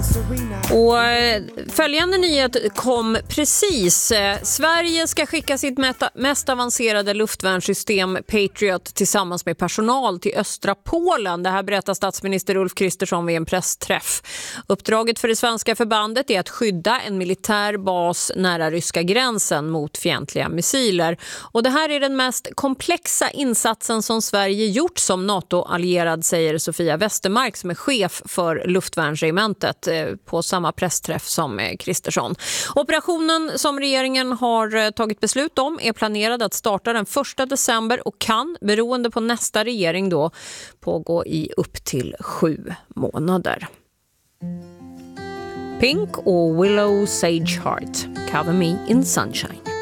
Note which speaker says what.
Speaker 1: Och följande nyhet kom precis. Sverige ska skicka sitt mest avancerade luftvärnssystem Patriot tillsammans med personal till östra Polen. Det här berättar statsminister Ulf Kristersson vid en pressträff. Uppdraget för det svenska förbandet är att skydda en militär bas nära ryska gränsen mot fientliga missiler. Och det här är den mest komplexa insatsen som Sverige gjort som NATO-allierad, säger Sofia Westermark som är chef för luftvärnsregementet på samma pressträff som Kristersson. Operationen som regeringen har tagit beslut om är planerad att starta den 1 december och kan, beroende på nästa regering då, pågå i upp till 7 månader. Pink och Willow Sage Heart, Cover Me in Sunshine.